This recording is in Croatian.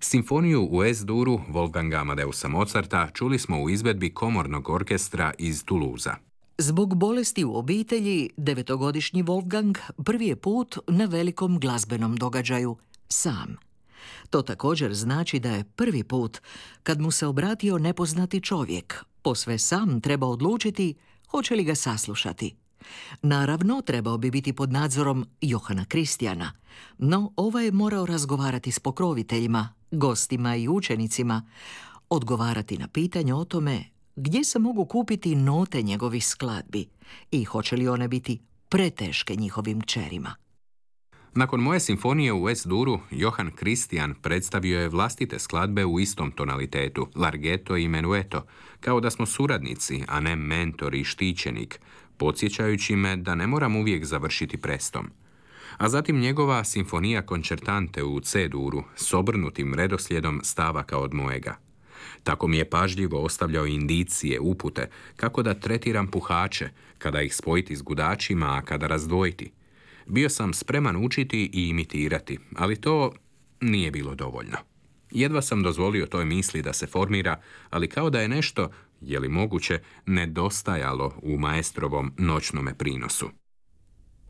Simfoniju u S-duru Wolfganga Amadeusa Mozarta čuli smo u izvedbi komornog orkestra iz Toulousea. Zbog bolesti u obitelji, 9-godišnji Wolfgang prvi je put na velikom glazbenom događaju sam. To također znači da je prvi put kad mu se obratio nepoznati čovjek, posve sam treba odlučiti hoće li ga saslušati. Naravno, trebao bi biti pod nadzorom Johana Christiana, no ovaj je morao razgovarati s pokroviteljima, gostima i učenicima, odgovarati na pitanje o tome gdje se mogu kupiti note njegovih skladbi i hoće li one biti preteške njihovim kćerima. Nakon moje simfonije u S-duru, Johan Christian predstavio je vlastite skladbe u istom tonalitetu, larghetto i menueto, kao da smo suradnici, a ne mentor i štićenik, podsjećajući me da ne moram uvijek završiti prestom. A zatim njegova simfonija koncertante u C-duru s obrnutim redoslijedom stavaka od mojega. Tako mi je pažljivo ostavljao indicije, upute, kako da tretiram puhače, kada ih spojiti s gudačima, a kada razdvojiti. Bio sam spreman učiti i imitirati, ali to nije bilo dovoljno. Jedva sam dozvolio toj misli da se formira, ali kao da je nešto, je li moguće, nedostajalo u maestrovom noćnome prinosu.